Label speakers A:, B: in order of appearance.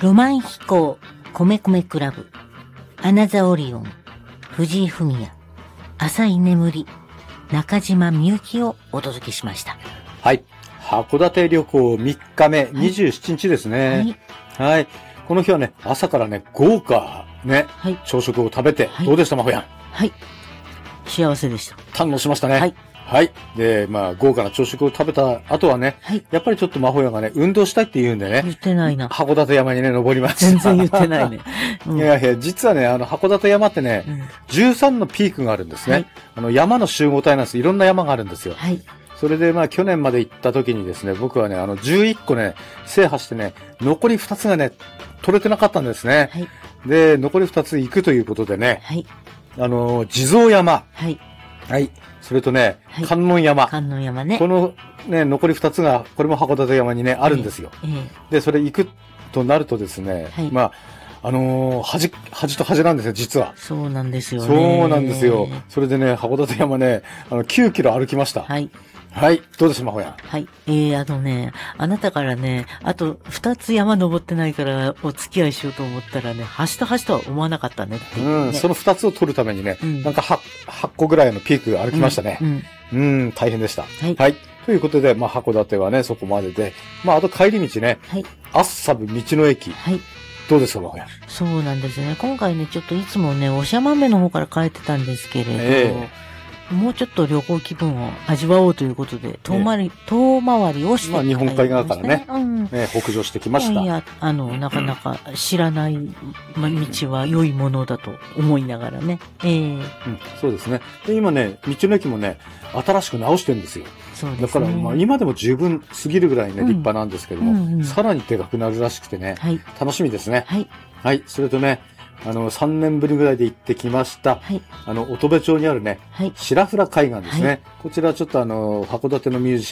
A: ロマン飛行、米米クラブ、アナザオリオン、藤井フミヤ、浅い眠り、中島みゆきをお届けしました。
B: はい。函館旅行3日目、27日ですね。はい。はい。この日はね、朝からね、豪華ね、はい、朝食を食べて、どうでしたまほやん？
A: はい。幸せでした。
B: 堪能しましたね。
A: はい。
B: はい。で、まあ、豪華な朝食を食べた後はね、はい、やっぱりちょっとまほやんがね、運動したいって言うんでね。
A: 言ってないな。
B: 函館山にね、登りました。
A: 全然言ってないね。
B: いやいや、実はね、函館山ってね、13のピークがあるんですね。はい、山の集合体なんです。いろんな山があるんですよ。はい。それでまあ去年まで行った時にですね、僕はね、11個ね、制覇してね、残り2つがね、取れてなかったんですね。はい。で、残り2つ行くということでね、はい。地蔵山。はい。はい。それとね、はい、観音山。
A: 観音山ね。
B: このね、残り2つが、これも函館山にね、あるんですよ。で、それ行くとなるとですね、はい、まあ、端と端なんですよ、実は。
A: そうなんですよね。
B: そうなんですよ。それでね、函館山ね、9キロ歩きました。はい。はい。どうでしょう、まほやん。
A: はい。あなたからね、あと2つ山登ってないからお付き合いしようと思ったらね、端と端とは思わなかったねっていう、ね。
B: その2つを取るためにね、なんか8個ぐらいのピーク歩きましたね。大変でした。はい。はい。ということで、まあ、函館はね、そこまでで、まあ、あと帰り道ね、はい。アッサブ道の駅。はい。どうですか、まほやん。
A: そうなんですね。今回ね、ちょっといつもね、長豆の方から帰ってたんですけれど、もうちょっと旅行気分を味わおうということで、遠回りをして、
B: まあ、日本海側からね、北上してきました。
A: いや、なかなか知らない道は良いものだと思いながらね。
B: そうですね。で、今ね、道の駅もね、新しく直してるんですよ。そうですね。だから、まあ、今でも十分過ぎるぐらいね、立派なんですけども、さらにでかくなるらしくてね、楽しみですね。はい。はい。それとね、3年ぶりぐらいで行ってきました。はい。乙部町にあるね、白浦海岸ですね。こちらちょっと函館のミュージシャン